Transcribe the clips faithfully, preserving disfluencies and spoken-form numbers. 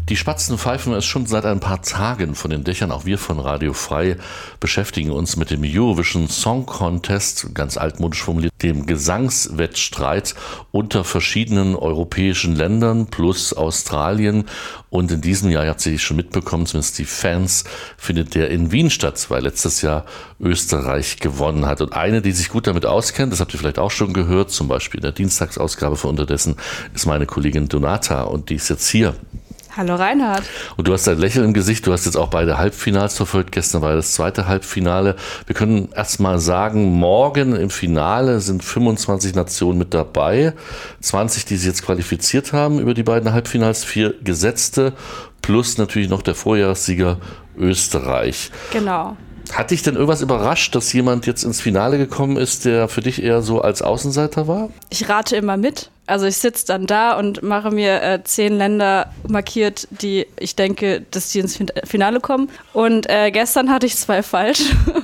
Die Spatzen pfeifen es schon seit ein paar Tagen von den Dächern. Auch wir von Radio Frei beschäftigen uns mit dem Eurovision Song Contest, ganz altmodisch formuliert, dem Gesangswettstreit unter verschiedenen europäischen Ländern plus Australien. Und in diesem Jahr, ihr habt sie schon mitbekommen, zumindest die Fans, findet der in Wien statt, weil letztes Jahr Österreich gewonnen hat. Und eine, die sich gut damit auskennt, das habt ihr vielleicht auch schon gehört, zum Beispiel in der Dienstagsausgabe von Unterdessen, ist meine Kollegin Donata und die ist jetzt hier. Hallo Reinhard. Und du hast ein Lächeln im Gesicht, du hast jetzt auch beide Halbfinals verfolgt, gestern war das zweite Halbfinale. Wir können erst mal sagen, morgen im Finale sind fünfundzwanzig Nationen mit dabei, zwanzig, die sich jetzt qualifiziert haben über die beiden Halbfinals, vier gesetzte, plus natürlich noch der Vorjahressieger Österreich. Genau. Hat dich denn irgendwas überrascht, dass jemand jetzt ins Finale gekommen ist, der für dich eher so als Außenseiter war? Ich rate immer mit. Also ich sitze dann da und mache mir äh, zehn Länder markiert, die ich denke, dass die ins Finale kommen. Und äh, gestern hatte ich zwei falsch.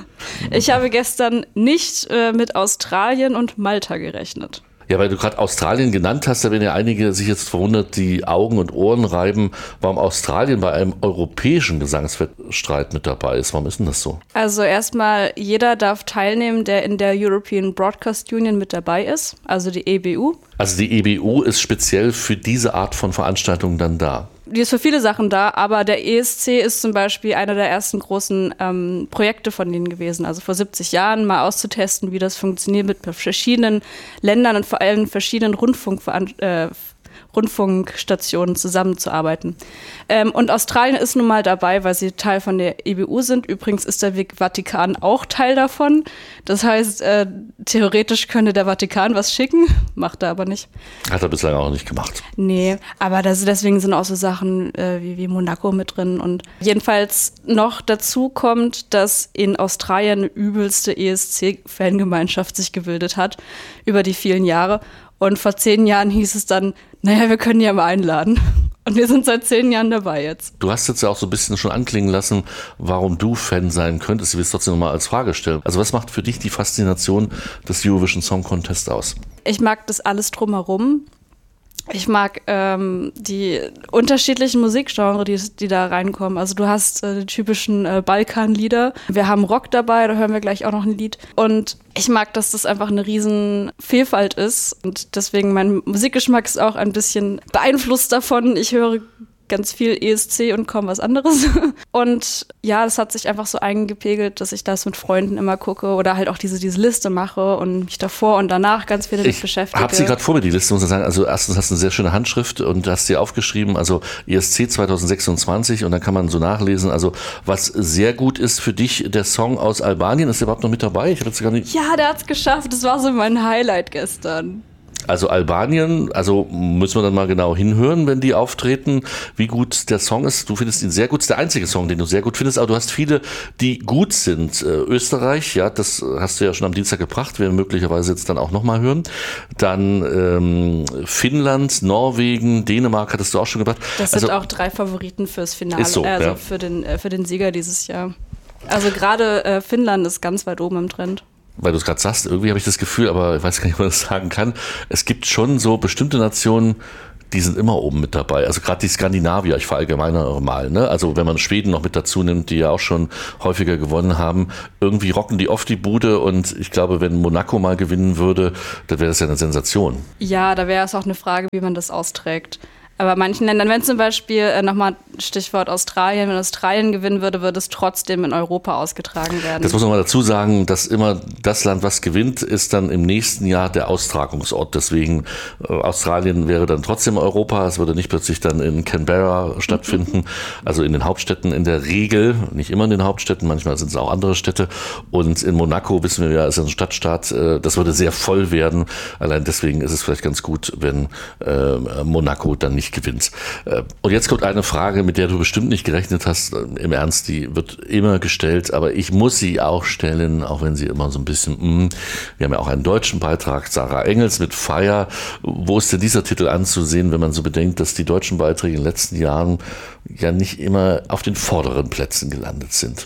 Ich habe gestern nicht äh, mit Australien und Malta gerechnet. Ja, weil du gerade Australien genannt hast, da werden ja einige sich jetzt verwundert, die Augen und Ohren reiben, warum Australien bei einem europäischen Gesangswettstreit mit dabei ist. Warum ist denn das so? Also erstmal, jeder darf teilnehmen, der in der European Broadcast Union mit dabei ist, also die E B U. Also die E B U ist speziell für diese Art von Veranstaltungen dann da? Die ist für viele Sachen da, aber der E S C ist zum Beispiel einer der ersten großen ähm, Projekte von denen gewesen. Also vor siebzig Jahren mal auszutesten, wie das funktioniert mit verschiedenen Ländern und vor allem verschiedenen Rundfunkveran- äh, Rundfunkstationen zusammenzuarbeiten. Ähm, und Australien ist nun mal dabei, weil sie Teil von der E B U sind. Übrigens ist der Vatikan auch Teil davon. Das heißt, äh, theoretisch könnte der Vatikan was schicken, macht er aber nicht. Hat er bislang auch nicht gemacht. Nee, aber das, deswegen sind auch so Sachen äh, wie, wie Monaco mit drin. Und jedenfalls noch dazu kommt, dass in Australien eine übelste E S C-Fangemeinschaft sich gebildet hat über die vielen Jahre. Und vor zehn Jahren hieß es dann, naja, wir können ja mal einladen. Und wir sind seit zehn Jahren dabei jetzt. Du hast jetzt ja auch so ein bisschen schon anklingen lassen, warum du Fan sein könntest. Ich will es trotzdem nochmal als Frage stellen. Also was macht für dich die Faszination des Eurovision Song Contest aus? Ich mag das alles drumherum. Ich mag ähm, die unterschiedlichen Musikgenres, die, die da reinkommen. Also du hast äh, die typischen äh, Balkanlieder. Wir haben Rock dabei, da hören wir gleich auch noch ein Lied. Und ich mag, dass das einfach eine riesen Vielfalt ist. Und deswegen, mein Musikgeschmack ist auch ein bisschen beeinflusst davon. Ich höre ganz viel E S C und kaum was anderes. Und ja, das hat sich einfach so eingepegelt, dass ich das mit Freunden immer gucke oder halt auch diese, diese Liste mache und mich davor und danach ganz viel damit beschäftige. Ich habe sie gerade vor mir, die Liste, muss ich sagen. Also erstens hast du eine sehr schöne Handschrift und hast sie aufgeschrieben, also E S C zwanzig sechsundzwanzig und dann kann man so nachlesen. Also was sehr gut ist für dich, der Song aus Albanien, ist der überhaupt noch mit dabei? Ich habe jetzt gar nicht. Ja, der hat's geschafft. Das war so mein Highlight gestern. Also Albanien, also müssen wir dann mal genau hinhören, wenn die auftreten, wie gut der Song ist. Du findest ihn sehr gut, ist der einzige Song, den du sehr gut findest, aber du hast viele, die gut sind. Äh, Österreich, ja, das hast du ja schon am Dienstag gebracht, werden wir möglicherweise jetzt dann auch nochmal hören. Dann ähm, Finnland, Norwegen, Dänemark hattest du auch schon gebracht. Das sind also auch drei Favoriten fürs Finale, ist so, also ja. für den, äh, für den Sieger dieses Jahr. Also gerade äh, Finnland ist ganz weit oben im Trend. Weil du es gerade sagst, irgendwie habe ich das Gefühl, aber ich weiß gar nicht, ob man das sagen kann, es gibt schon so bestimmte Nationen, die sind immer oben mit dabei. Also gerade die Skandinavier, ich verallgemeinere mal, ne? Also wenn man Schweden noch mit dazu nimmt, die ja auch schon häufiger gewonnen haben, irgendwie rocken die oft die Bude und ich glaube, wenn Monaco mal gewinnen würde, dann wäre das ja eine Sensation. Ja, da wäre es auch eine Frage, wie man das austrägt. Aber manchen Ländern, wenn zum Beispiel, äh, nochmal Stichwort Australien, wenn Australien gewinnen würde, würde es trotzdem in Europa ausgetragen werden. Das muss man mal dazu sagen, dass immer das Land, was gewinnt, ist dann im nächsten Jahr der Austragungsort. Deswegen äh, Australien wäre dann trotzdem Europa. Es würde nicht plötzlich dann in Canberra stattfinden, mhm. also in den Hauptstädten in der Regel, nicht immer in den Hauptstädten, manchmal sind es auch andere Städte. Und in Monaco, wissen wir ja, ist ja ein Stadtstaat, äh, das würde sehr voll werden. Allein deswegen ist es vielleicht ganz gut, wenn äh, Monaco dann nicht gewinnt. Und jetzt kommt eine Frage, mit der du bestimmt nicht gerechnet hast. Im Ernst, die wird immer gestellt, aber ich muss sie auch stellen, auch wenn sie immer so ein bisschen, mh. wir haben ja auch einen deutschen Beitrag, Sarah Engels mit Fire. Wo ist denn dieser Titel anzusehen, wenn man so bedenkt, dass die deutschen Beiträge in den letzten Jahren ja nicht immer auf den vorderen Plätzen gelandet sind?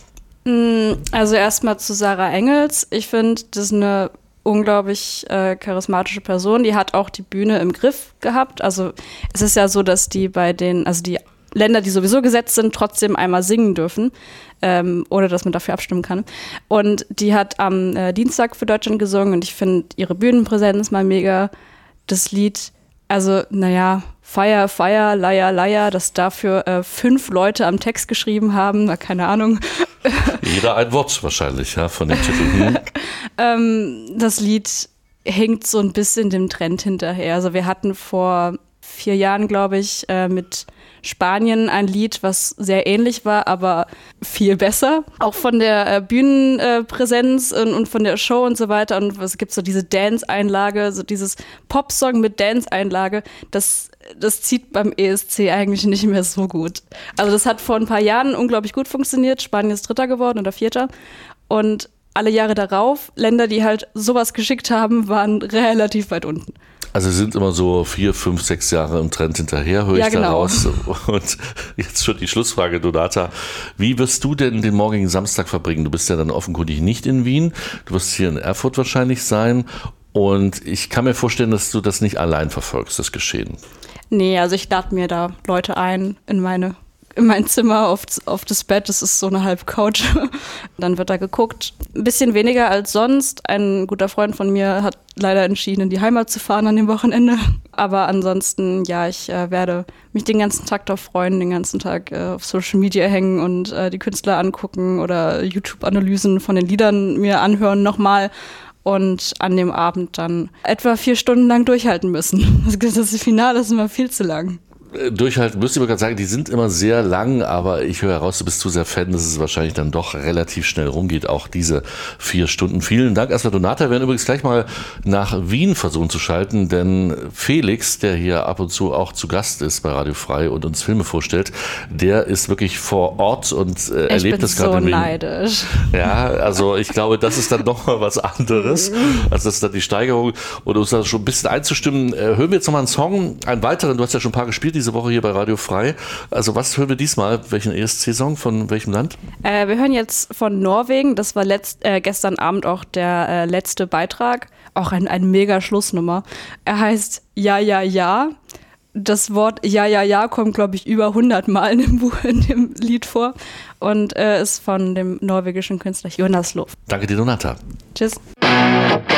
Also erstmal zu Sarah Engels. Ich finde, das ist eine unglaublich äh, charismatische Person. Die hat auch die Bühne im Griff gehabt. Also es ist ja so, dass die bei den, also die Länder, die sowieso gesetzt sind, trotzdem einmal singen dürfen, ähm, ohne dass man dafür abstimmen kann. Und die hat am äh, Dienstag für Deutschland gesungen und ich finde ihre Bühnenpräsenz mal mega. Das Lied, also naja, Fire, Fire, Liar, Liar, dass dafür äh, fünf Leute am Text geschrieben haben, na, keine Ahnung. Jeder ein Wort wahrscheinlich, ja, von dem Titel. ähm, das Lied hinkt so ein bisschen dem Trend hinterher. Also wir hatten vor vier Jahren, glaube ich, äh, mit Spanien ein Lied, was sehr ähnlich war, aber viel besser. Auch von der äh, Bühnenpräsenz und, und von der Show und so weiter. Und es gibt so diese Dance-Einlage, so dieses Popsong mit Dance-Einlage, das, das zieht beim E S C eigentlich nicht mehr so gut. Also das hat vor ein paar Jahren unglaublich gut funktioniert. Spanien ist Dritter geworden oder Vierter. Und alle Jahre darauf, Länder, die halt sowas geschickt haben, waren relativ weit unten. Also sie sind immer so vier, fünf, sechs Jahre im Trend hinterher, höre ja, ich genau. daraus. Und jetzt schon die Schlussfrage, Donata. Wie wirst du denn den morgigen Samstag verbringen? Du bist ja dann offenkundig nicht in Wien. Du wirst hier in Erfurt wahrscheinlich sein. Und ich kann mir vorstellen, dass du das nicht allein verfolgst, das Geschehen. Nee, also ich lade mir da Leute ein in meine in mein Zimmer, auf, auf das Bett, das ist so eine Halbcouch. Dann wird da geguckt. Ein bisschen weniger als sonst. Ein guter Freund von mir hat leider entschieden, in die Heimat zu fahren an dem Wochenende. Aber ansonsten, ja, ich äh, werde mich den ganzen Tag darauf freuen, den ganzen Tag äh, auf Social Media hängen und äh, die Künstler angucken oder YouTube-Analysen von den Liedern mir anhören nochmal. Und an dem Abend dann etwa vier Stunden lang durchhalten müssen. Das Finale ist immer viel zu lang. Durchhalten, müsste ich gerade sagen, die sind immer sehr lang, aber ich höre heraus, du bist zu sehr Fan, dass es wahrscheinlich dann doch relativ schnell rumgeht, auch diese vier Stunden. Vielen Dank erstmal, Donata. Wir werden übrigens gleich mal nach Wien versuchen zu schalten, denn Felix, der hier ab und zu auch zu Gast ist bei Radio Frei und uns Filme vorstellt, der ist wirklich vor Ort und äh, erlebt das gerade in Wien. Ich bin so neidisch. Ja, also ich glaube, das ist dann noch mal was anderes. Also das ist dann die Steigerung. Und um uns da schon ein bisschen einzustimmen, äh, hören wir jetzt noch mal einen Song, einen weiteren, du hast ja schon ein paar gespielt, diese Woche hier bei Radio Frei. Also was hören wir diesmal? Welchen E S C-Song? Von welchem Land? Äh, wir hören jetzt von Norwegen. Das war letzt, äh, gestern Abend auch der äh, letzte Beitrag. Auch ein, ein mega Schlussnummer. Er heißt Ja, ja, ja. Das Wort Ja, ja, ja kommt, glaube ich, über hundert Mal in dem, Buch, in dem Lied vor und äh, ist von dem norwegischen Künstler Jonas Lof. Danke dir, Donata. Tschüss.